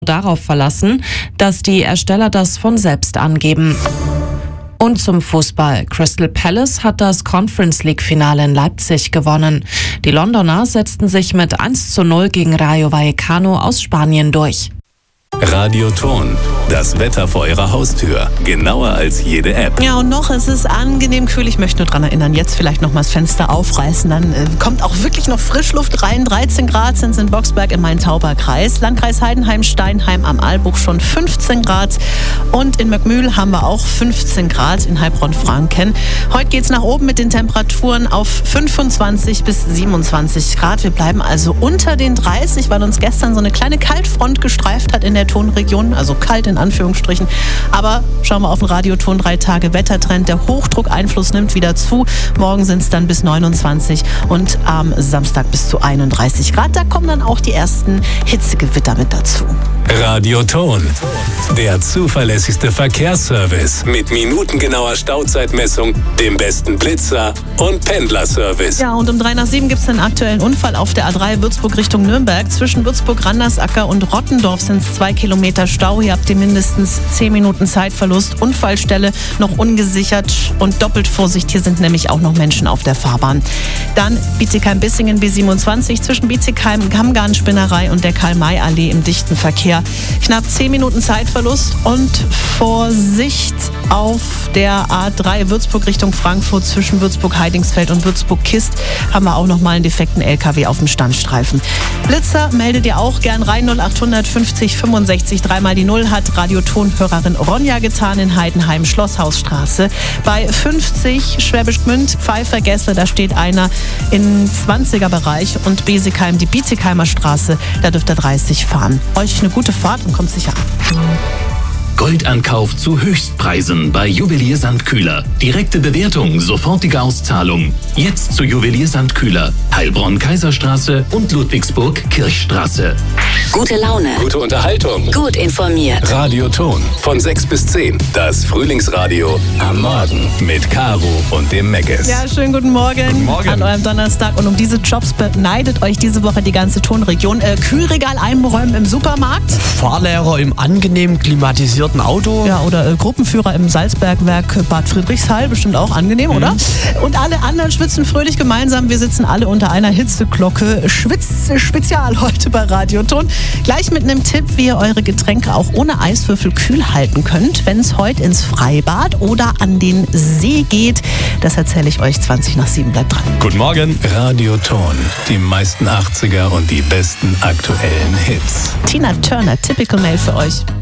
darauf verlassen, dass die Ersteller das von selbst angeben. Und zum Fußball. Crystal Palace hat das Conference League-Finale in Leipzig gewonnen. Die Londoner setzten sich mit 1:0 gegen Rayo Vallecano aus Spanien durch. Radioton, das Wetter vor Ihrer Haustür. Genauer als jede App. Ja, und noch, es ist angenehm kühl. Ich möchte nur daran erinnern, jetzt vielleicht noch mal das Fenster aufreißen. Dann kommt auch wirklich noch Frischluft rein. 13 Grad sind es in Boxberg im Main-Tauber-Kreis. Landkreis Heidenheim, Steinheim am Aalbuch schon 15 Grad. Und in Möckmühl haben wir auch 15 Grad in Heilbronn-Franken. Heute geht es nach oben mit den Temperaturen auf 25 bis 27 Grad. Wir bleiben also unter den 30, weil uns gestern so eine kleine Kaltfront gestreift hat in der Tonregion, also kalt in Anführungsstrichen. Aber schauen wir auf den Radioton 3 Tage Wettertrend. Der Hochdruckeinfluss nimmt wieder zu. Morgen sind es dann bis 29 und am Samstag bis zu 31 Grad. Da kommen dann auch die ersten Hitzegewitter mit dazu. Radioton, der zuverlässigste Verkehrsservice mit minutengenauer Stauzeitmessung, dem besten Blitzer und Pendlerservice. Ja, und um 7:03 gibt es einen aktuellen Unfall auf der A3 Würzburg Richtung Nürnberg. Zwischen Würzburg-Randersacker und Rottendorf sind es 2 Kilometer Stau. Hier habt ihr mindestens 10 Minuten Zeitverlust. Unfallstelle noch ungesichert und doppelt Vorsicht. Hier sind nämlich auch noch Menschen auf der Fahrbahn. Dann Bietigheim-Bissingen B27 zwischen Bietigheim-Kammgarn-Spinnerei und der Karl-May-Allee im dichten Verkehr. Knapp 10 Minuten Zeitverlust und Vorsicht auf der A3 Würzburg Richtung Frankfurt zwischen Würzburg-Heidingsfeld und Würzburg-Kist haben wir auch noch mal einen defekten LKW auf dem Standstreifen. Blitzer meldet ihr auch gern rein. 0800 50 65 3 die 0 hat Radiotonhörerin Ronja getan in Heidenheim, Schlosshausstraße. Bei 50 Schwäbisch Gmünd, Pfeiffer, Gessle, da steht einer im 20er-Bereich und Besigheim, die Bietigheimer Straße, da dürft ihr 30 fahren. Euch eine gute Fahrt und kommt sicher an. Goldankauf zu Höchstpreisen bei Juwelier Sandkühler. Direkte Bewertung, sofortige Auszahlung. Jetzt zu Juwelier Sandkühler. Heilbronn-Kaiserstraße und Ludwigsburg-Kirchstraße. Gute Laune. Gute Unterhaltung. Gut informiert. Radioton von 6 bis 10. Das Frühlingsradio am Morgen mit Caro und dem Meckes. Ja, schönen guten Morgen. Guten Morgen. An eurem Donnerstag. Und um diese Jobs beneidet euch diese Woche die ganze Tonregion. Kühlregal einräumen im Supermarkt. Fahrlehrer im angenehm klimatisierten Auto. Ja, oder Gruppenführer im Salzbergwerk Bad Friedrichshall. Bestimmt auch angenehm, oder? Und alle anderen schwitzen fröhlich gemeinsam. Wir sitzen alle unter einer Hitzeglocke. Schwitz-Spezial heute bei Radioton. Gleich mit einem Tipp, wie ihr eure Getränke auch ohne Eiswürfel kühl halten könnt, wenn es heute ins Freibad oder an den See geht. Das erzähle ich euch 7:20. Bleibt dran. Guten Morgen. Radioton. Die meisten 80er und die besten aktuellen Hits. Tina Turner, Typical Mail für euch.